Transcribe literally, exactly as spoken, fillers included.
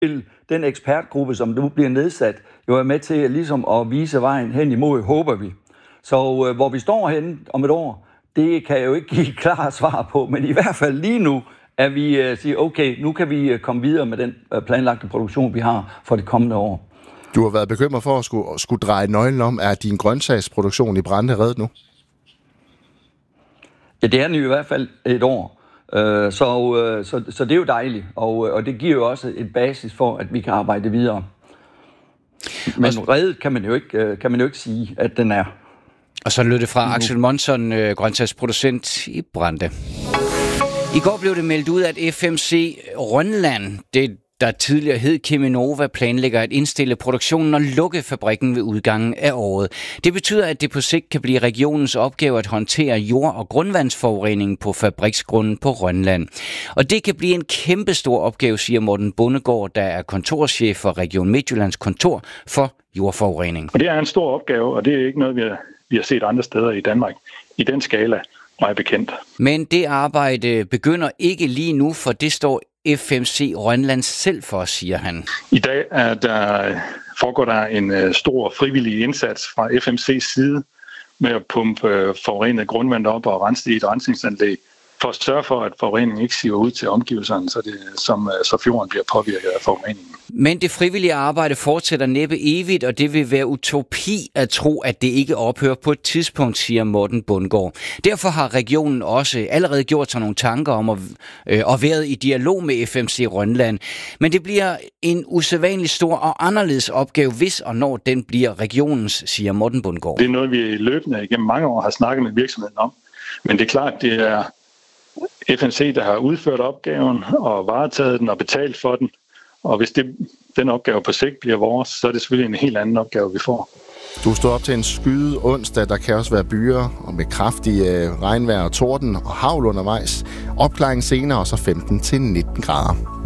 vil den ekspertgruppe, som nu bliver nedsat, jo er med til ligesom at vise vejen hen imod, håber vi. Så øh, hvor vi står hen om et år, det kan jeg jo ikke give et klart svar på, men i hvert fald lige nu, at vi øh, siger, okay, nu kan vi øh, komme videre med den øh, planlagte produktion, vi har for det kommende år. Du har været bekymret for at skulle, skulle dreje nøglen om. Er din grøntsagsproduktion i Brande reddet nu? Ja, det er den i hvert fald et år. Øh, så, øh, så, så det er jo dejligt, og, og det giver jo også et basis for, at vi kan arbejde videre. Men reddet kan man jo ikke, kan man jo ikke sige, at den er. Og så lød det fra Axel Monson, øh, grøntsagsproducent i Brande. I går blev det meldt ud, at F M C Rønland, det der tidligere hed Cheminova, planlægger at indstille produktionen og lukke fabrikken ved udgangen af året. Det betyder, at det på sigt kan blive regionens opgave at håndtere jord- og grundvandsforureningen på fabriksgrunden på Rønland. Og det kan blive en kæmpestor opgave, siger Morten Bundgaard, der er kontorchef for Region Midtjyllands kontor for jordforurening. Og det er en stor opgave, og det er ikke noget, vi har, vi har set andre steder i Danmark i den skala, meget bekendt. Men det arbejde begynder ikke lige nu, for det står F M C Rønland selv for, siger han. I dag er der, foregår der en stor frivillig indsats fra F M C's side med at pumpe forurenet grundvand op og rense det i et rensningsanlæg, for at sørge for, at forureningen ikke siver ud til omgivelserne, så, det, som, så fjorden bliver påvirket af forureningen. Men det frivillige arbejde fortsætter næppe evigt, og det vil være utopi at tro, at det ikke ophører på et tidspunkt, siger Morten Bundgaard. Derfor har regionen også allerede gjort sig nogle tanker om at, øh, og været i dialog med F M C Rønland. Men det bliver en usædvanlig stor og anderledes opgave, hvis og når den bliver regionens, siger Morten Bundgaard. Det er noget, vi løbende igennem mange år har snakket med virksomheden om. Men det er klart, det er F M C, der har udført opgaven og varetaget den og betalt for den. Og hvis det, den opgave på sigt bliver vores, så er det selvfølgelig en helt anden opgave, vi får. Du står op til en skyde onsdag. Der kan også være byer og med kraftige regnvejr og torden og hagl undervejs. Opklaring senere, og så femten til nitten grader.